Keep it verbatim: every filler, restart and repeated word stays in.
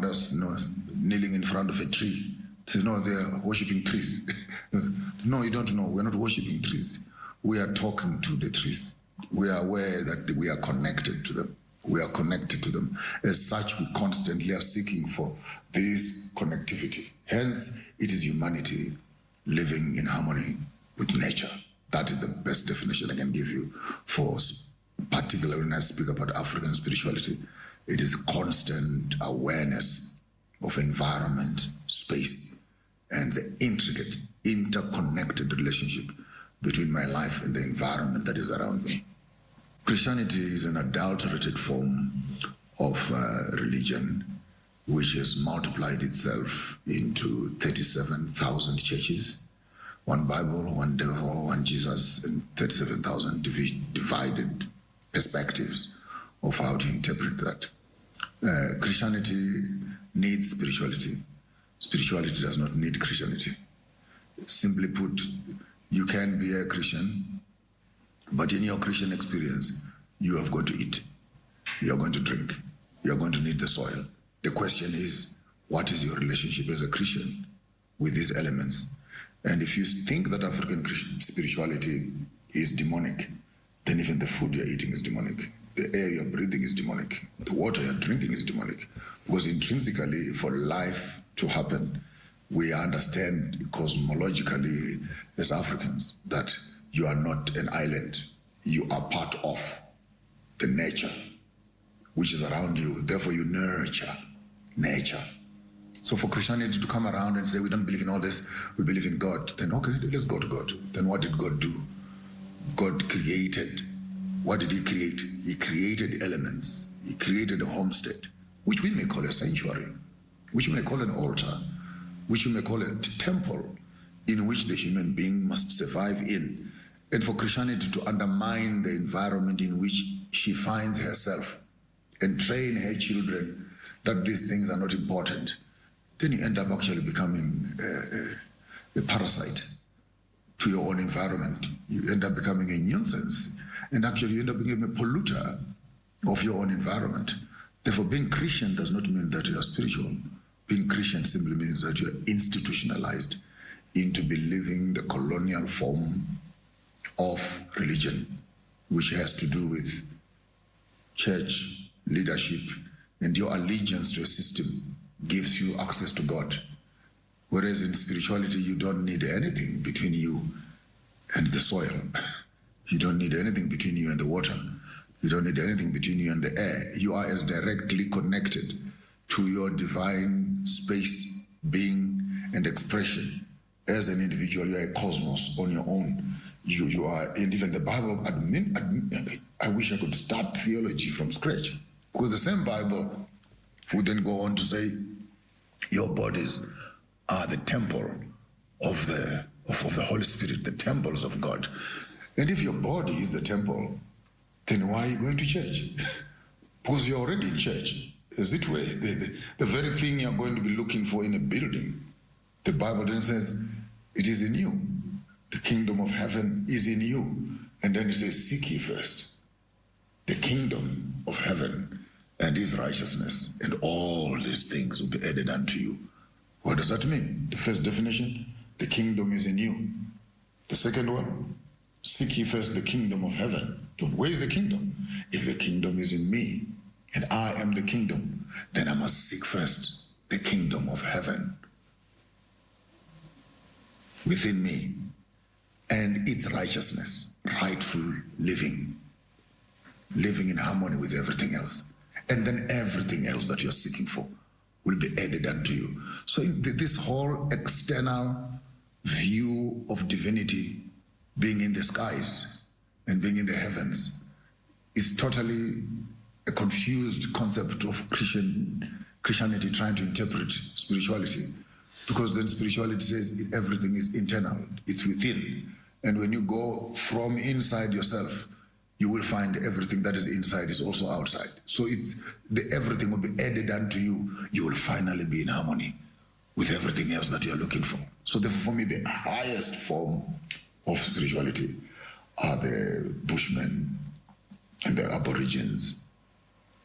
us, you know, kneeling in front of a tree. Says, no, they're worshipping trees. No, you don't know. We're not worshipping trees. We are talking to the trees. We are aware that we are connected to them. We are connected to them. As such, we constantly are seeking for this connectivity. Hence, it is humanity living in harmony with nature. That is the best definition I can give you for, particularly when I speak about African spirituality. It is constant awareness of environment, space, and the intricate, interconnected relationship between my life and the environment that is around me. Christianity is an adulterated form of uh, religion which has multiplied itself into thirty-seven thousand churches, one Bible, one devil, one Jesus, and thirty-seven thousand divi- divided perspectives of how to interpret that. Uh, Christianity needs spirituality. Spirituality does not need Christianity. Simply put, you can be a Christian, but in your Christian experience, you have got to eat, you are going to drink, you are going to need the soil. The question is, what is your relationship as a Christian with these elements? And if you think that African Christian spirituality is demonic, then even the food you're eating is demonic. The air you're breathing is demonic. The water you're drinking is demonic. Because intrinsically, for life to happen, we understand cosmologically as Africans that you are not an island. You are part of the nature which is around you. Therefore, you nurture nature. So for Christianity to come around and say, we don't believe in all this, we believe in God, then okay, let's go to God. Then what did God do? God created. What did he create? He created elements. He created a homestead, which we may call a sanctuary, which we may call an altar, which we may call a temple, in which the human being must survive in. And for Christianity to undermine the environment in which she finds herself and train her children that these things are not important, then you end up actually becoming a, a, a parasite to your own environment. You end up becoming a nuisance, and actually you end up being a polluter of your own environment. Therefore, being Christian does not mean that you are spiritual. Being Christian simply means that you are institutionalized into believing the colonial form of religion, which has to do with church leadership, and your allegiance to a system gives you access to God. Whereas in spirituality, you don't need anything between you and the soil. You don't need anything between you and the water. You don't need anything between you and the air. You are as directly connected to your divine space, being, and expression. As an individual, you are a cosmos on your own. You, you are, and even the Bible, admit, admit, I wish I could start theology from scratch. Because the same Bible would then go on to say, your bodies are the temple of the, of, of the Holy Spirit, the temples of God. And if your body is the temple, then why are you going to church? Because you're already in church. Is it way? The, the, the very thing you're going to be looking for in a building, the Bible then says, it is in you. The kingdom of heaven is in you. And then it says, seek ye first the kingdom of heaven and his righteousness, and all these things will be added unto you. What does that mean? The first definition, the kingdom is in you. The second one, seek ye first the kingdom of heaven. So where is the kingdom? If the kingdom is in me, and I am the kingdom, then I must seek first the kingdom of heaven within me, and its righteousness, rightful living, living in harmony with everything else. And then everything else that you're seeking for will be added unto you. So this whole external view of divinity being in the skies and being in the heavens is totally a confused concept of Christian Christianity trying to interpret spirituality. Because then spirituality says everything is internal, it's within. And when you go from inside yourself, you will find everything that is inside is also outside. So it's the everything will be added unto you. You will finally be in harmony with everything else that you're looking for. So therefore, for me, the highest form of spirituality are the Bushmen and the Aborigines